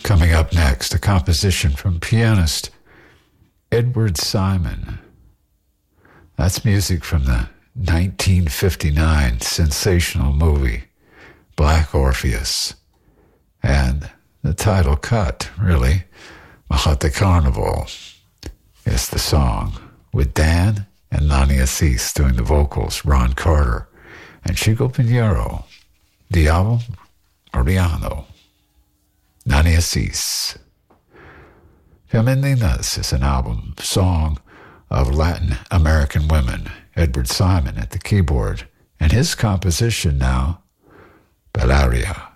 Coming up next, a composition from pianist Edward Simon. That's music from the 1959 sensational movie Black Orpheus. And the title cut, really, Mahate Carnival, is the song, with Dan and Nani Assis doing the vocals, Ron Carter and Chico Pinheiro. The album, Oriano. Nani Assis. Femininas is an album, song of Latin American women. Edward Simon at the keyboard. And his composition now, Bellaria.